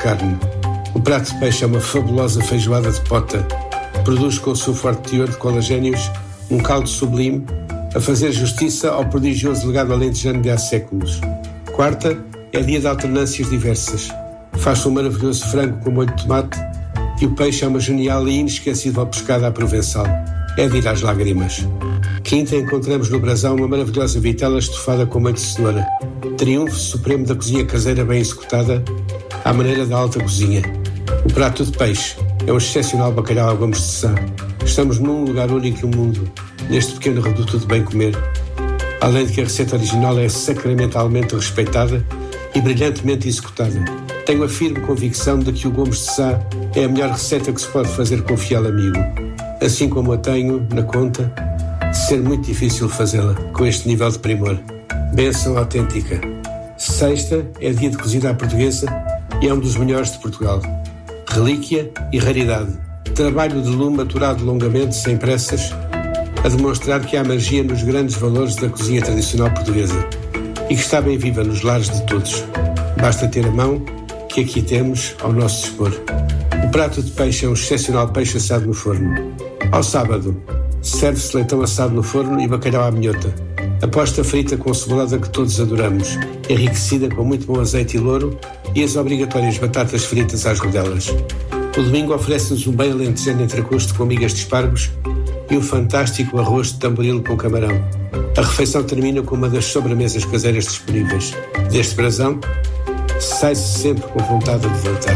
carne. O prato de peixe é uma fabulosa feijoada de pota. Produz com o seu forte teor de colagénios um caldo sublime a fazer justiça ao prodigioso legado alentejano de há séculos. Quarta é dia de alternâncias diversas. Faz-se um maravilhoso frango com molho de tomate e o peixe é uma genial e inesquecível pescada à provençal. É de ir às lágrimas. Quinta, encontramos no brasão uma maravilhosa vitela estufada com molho de cenoura. Triunfo supremo da cozinha caseira bem executada à maneira da alta cozinha. O prato de peixe é um excepcional bacalhau à Gomes de Sá. Estamos num lugar único no mundo, neste pequeno reduto de bem comer. Além de que a receita original é sacramentalmente respeitada e brilhantemente executada. Tenho a firme convicção de que o Gomes de Sá é a melhor receita que se pode fazer com um fiel amigo. Assim como a tenho na conta de ser muito difícil fazê-la com este nível de primor. Bênção autêntica. Sexta é dia de cozida à portuguesa e é um dos melhores de Portugal. Relíquia e raridade. Trabalho de lume maturado longamente, sem pressas, a demonstrar que há magia nos grandes valores da cozinha tradicional portuguesa e que está bem viva nos lares de todos. Basta ter a mão que aqui temos ao nosso dispor. O prato de peixe é um excepcional peixe assado no forno. Ao sábado, serve-se leitão assado no forno e bacalhau à minhota. A posta frita com cebolada que todos adoramos, enriquecida com muito bom azeite e louro e as obrigatórias batatas fritas às rodelas. O domingo oferece-nos um bem alentejano entrecosto com migas de espargos e um fantástico arroz de tamboril com camarão. A refeição termina com uma das sobremesas caseiras disponíveis. Deste brasão, sai-se sempre com vontade de voltar.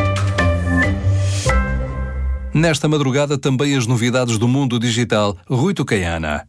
Nesta madrugada também as novidades do mundo digital. Rui Tucaiana.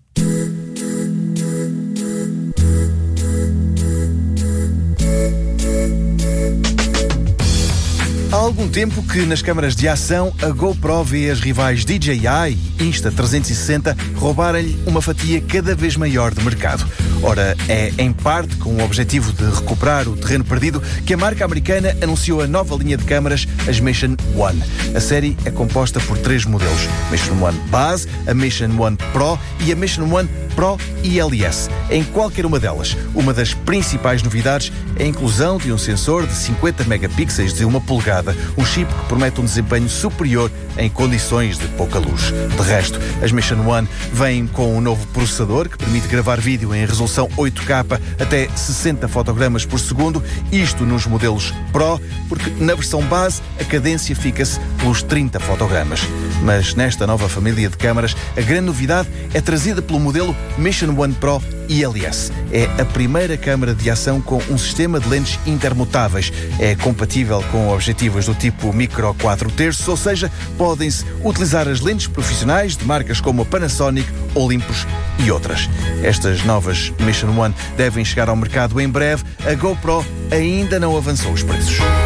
Há algum tempo que nas câmaras de ação a GoPro vê as rivais DJI e Insta360 roubarem-lhe uma fatia cada vez maior de mercado. Ora, é em parte com o objetivo de recuperar o terreno perdido que a marca americana anunciou a nova linha de câmaras, as Mission One. A série é composta por 3 modelos: Mission One Base, a Mission One Pro e a Mission One Pro ILS. Em qualquer uma delas, uma das principais novidades é a inclusão de um sensor de 50 megapixels de 1 polegada, um chip que promete um desempenho superior em condições de pouca luz. De resto, as Mission One vêm com um novo processador que permite gravar vídeo em resolução 8K até 60 fotogramas por segundo, isto nos modelos Pro, porque na versão base a cadência fica-se pelos 30 fotogramas. Mas nesta nova família de câmaras, a grande novidade é trazida pelo modelo Mission One Pro ILS. É a primeira câmara de ação com um sistema de lentes intermutáveis. É compatível com objetivos do tipo micro 4/3, ou seja, podem-se utilizar as lentes profissionais de marcas como a Panasonic, Olympus e outras. Estas novas Mission One devem chegar ao mercado em breve. A GoPro ainda não avançou os preços.